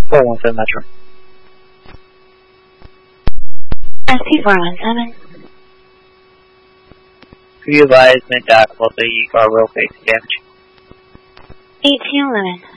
417 Metro. SP417. Could you advise mid-dock about the guardrail facing damage? 1811.